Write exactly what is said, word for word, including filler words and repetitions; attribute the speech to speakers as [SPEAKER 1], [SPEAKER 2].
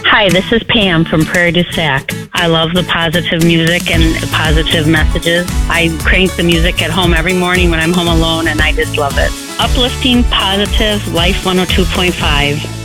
[SPEAKER 1] Hi, this is Pam from Prairie du Sac. I love the positive music and positive messages. I crank the music at home every morning when I'm home alone, and I just love it. Uplifting, positive, Life one oh two point five.